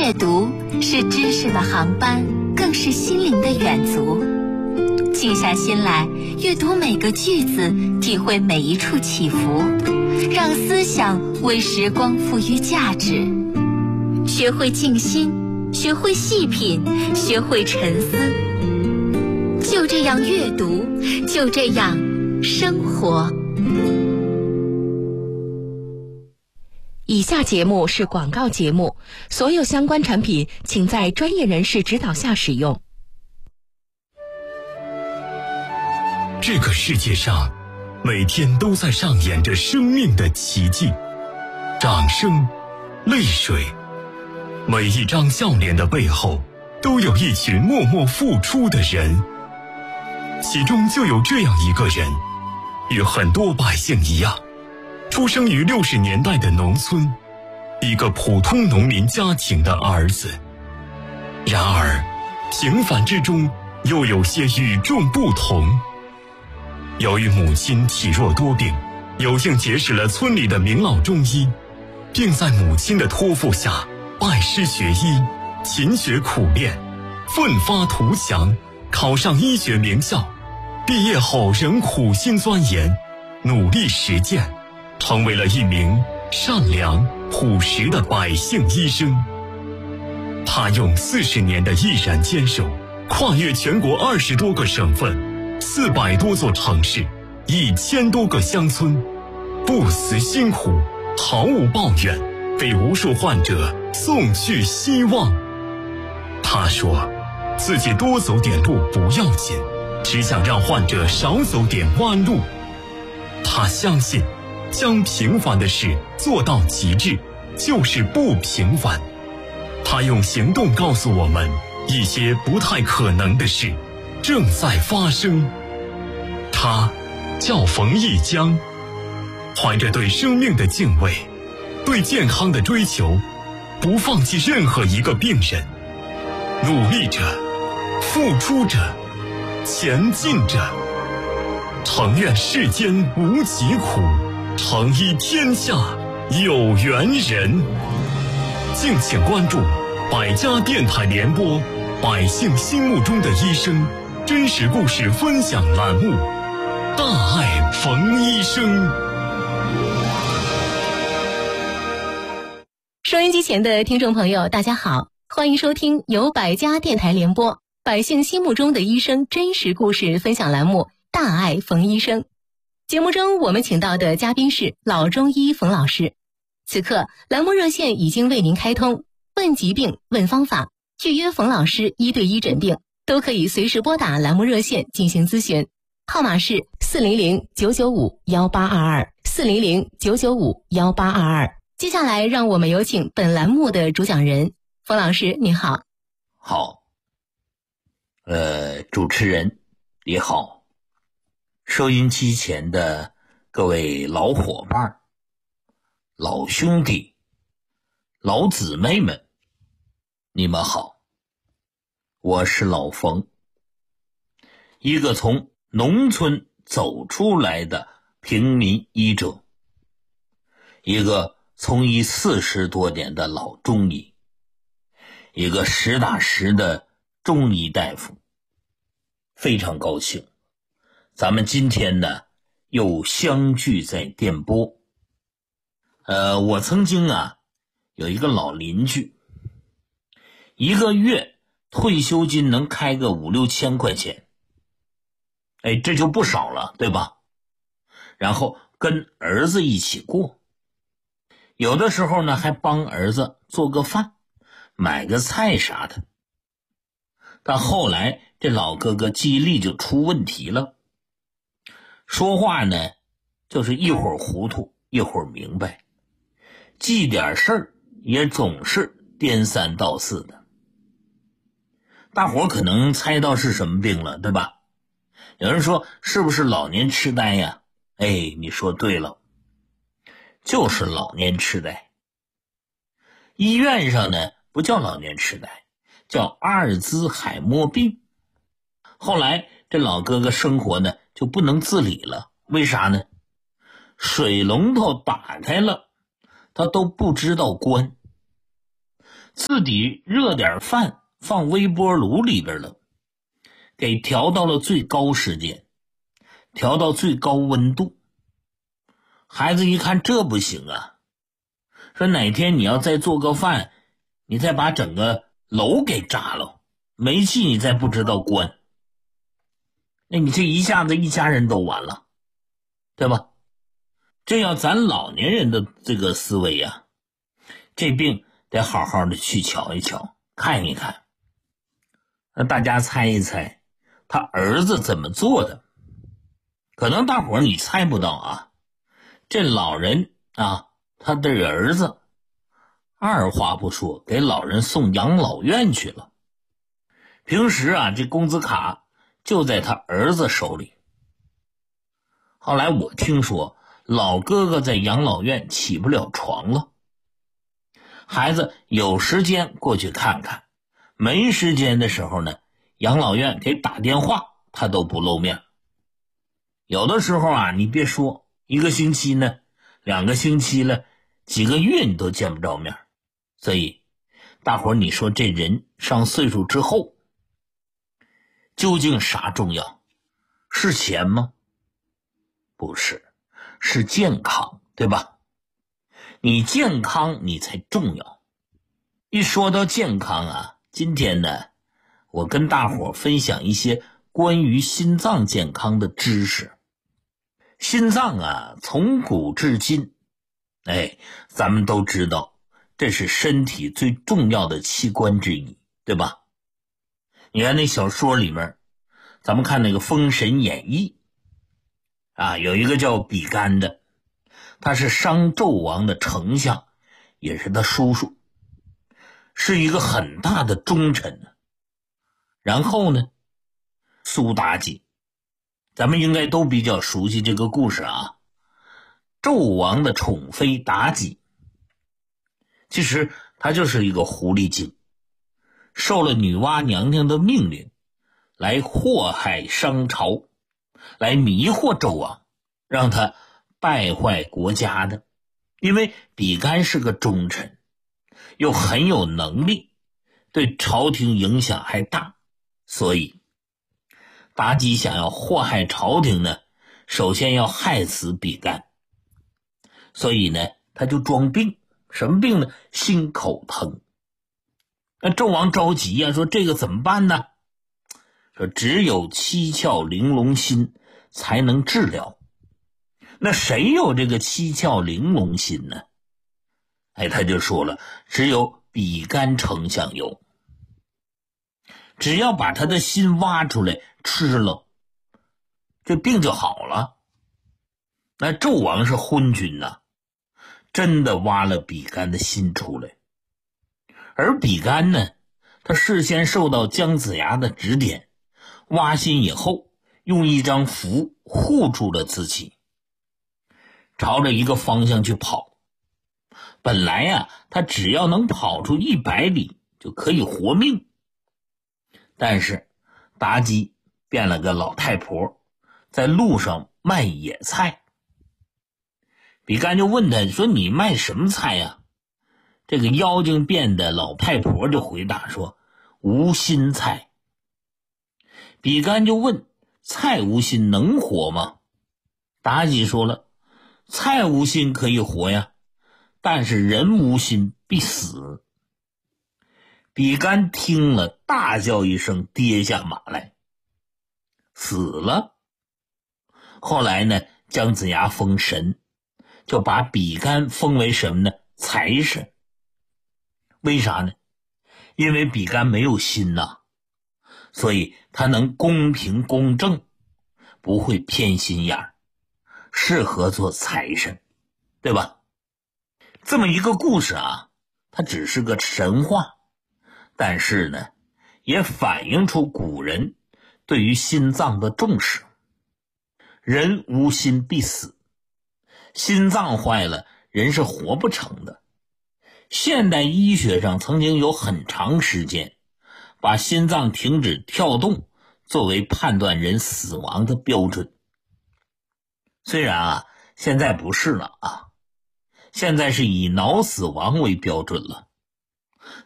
阅读是知识的航班，更是心灵的远足。静下心来，阅读每个句子，体会每一处起伏，让思想为时光赋予价值。学会静心，学会细品，学会沉思。就这样阅读，就这样生活。 以下节目是广告节目，所有相关产品请在专业人士指导下使用。 这个世界上每天都在上演着生命的奇迹，掌声，泪水，每一张笑脸的背后都有一群默默付出的人，其中就有这样一个人，与很多百姓一样，出生于60年代的农村，一个普通农民家庭的儿子。然而平凡之中又有些与众不同。由于母亲体弱多病，有幸结识了村里的名老中医，并在母亲的托付下拜师学医，勤学苦练，奋发图强，考上医学名校。毕业后仍苦心钻研，努力实践，成为了一名善良朴实的百姓医生。他用40年的毅然坚守，跨越全国20多个省份，400多座城市，1000多个乡村，不辞辛苦，毫无抱怨，给无数患者送去希望。他说自己多走点路不要紧，只想让患者少走点弯路。他相信将平凡的事做到极致就是不平凡。他用行动告诉我们，一些不太可能的事正在发生。他叫冯一江，怀着对生命的敬畏，对健康的追求，不放弃任何一个病人，努力着，付出着，前进着。诚愿世间无疾苦，诚医天下有缘人。敬请关注百家电台联播百姓心目中的医生真实故事分享栏目，大爱冯医生。 收音机前的听众朋友大家好，欢迎收听由百家电台联播百姓心目中的医生真实故事分享栏目，大爱冯医生。节目中我们请到的嘉宾是老中医冯老师。此刻栏目热线已经为您开通，问疾病问方法，预约冯老师1对1诊病，都可以随时拨打栏目热线进行咨询，号码是400-995-1822 400-995-1822。接下来让我们有请本栏目的主讲人冯老师，您好。 好，主持人你好，收音机前的各位老伙伴、老兄弟、老姊妹们，你们好，我是老冯，一个从农村走出来的平民医者，一个从医40多年的老中医，一个实打实的中医大夫。非常高兴咱们今天呢又相聚在电波。我曾经有一个老邻居，一个月退休金能开个5-6千块钱，这就不少了，对吧？然后跟儿子一起过，有的时候呢还帮儿子做个饭，买个菜啥的。但后来这老哥哥记忆力就出问题了，说话呢就是一会儿糊涂一会儿明白，记点事儿也总是颠三倒四的。大伙可能猜到是什么病了，对吧？有人说是不是老年痴呆呀？你说对了，就是老年痴呆。医院上呢不叫老年痴呆，叫阿尔兹海默病。后来这老哥哥生活呢就不能自理了，为啥呢？水龙头打开了他都不知道关， 自己热点饭放微波炉里边了，给调到了最高时间，调到最高温度。孩子一看这不行啊，说哪天你要再做个饭，你再把整个楼给炸了，煤气你再不知道关，那你这一下子一家人都完了，对吧？这要咱老年人的这个思维啊，这病得好好的去瞧一瞧，看一看。那大家猜一猜他儿子怎么做的？可能大伙儿你猜不到啊，这老人啊，他的儿子二话不说给老人送养老院去了。平时啊，这工资卡就在他儿子手里。后来我听说老哥哥在养老院起不了床了，孩子有时间过去看看，没时间的时候呢，养老院给打电话他都不露面。有的时候啊，你别说一个星期呢，2个星期了，几个月你都见不着面。所以大伙儿你说这人上岁数之后究竟啥重要？是钱吗？不是，是健康，对吧？你健康你才重要。一说到健康啊，今天呢，我跟大伙分享一些关于心脏健康的知识。心脏啊，从古至今，咱们都知道，这是身体最重要的器官之一，对吧？你看那小说里面，咱们看那个《封神演义》啊，有一个叫比干的，他是商纣王的丞相，也是他叔叔，是一个很大的忠臣。然后呢，苏妲己，咱们应该都比较熟悉这个故事啊。纣王的宠妃妲己，其实她就是一个狐狸精，受了女娲娘娘的命令，来祸害商朝，来迷惑纣王，让他败坏国家的。因为比干是个忠臣，又很有能力，对朝廷影响还大，所以妲己想要祸害朝廷呢，首先要害死比干。所以呢，他就装病。什么病呢？心口疼。那纣王着急呀，说这个怎么办呢？说只有七窍玲珑心才能治疗。那谁有这个七窍玲珑心呢？他就说了，只有比干丞相有。只要把他的心挖出来吃了，这病就好了。那纣王是昏君呐，真的挖了比干的心出来。而比干呢，他事先受到姜子牙的指点，挖心以后用一张符护住了自己，朝着一个方向去跑。本来呀，他只要能跑出100里就可以活命。但是妲己变了个老太婆，在路上卖野菜。比干就问他说，你卖什么菜呀？这个妖精变的老太婆就回答说，无心菜。比干就问，菜无心能活吗？妲己说了，菜无心可以活呀，但是人无心必死。比干听了大叫一声，跌下马来，死了。后来呢，姜子牙封神，就把比干封为什么呢？财神。为啥呢？因为比干没有心呐，所以他能公平公正，不会偏心眼儿，适合做财神，对吧？这么一个故事啊，它只是个神话，但是呢，也反映出古人对于心脏的重视。人无心必死，心脏坏了，人是活不成的。现代医学上曾经有很长时间把心脏停止跳动作为判断人死亡的标准。虽然啊，现在不是了啊，现在是以脑死亡为标准了。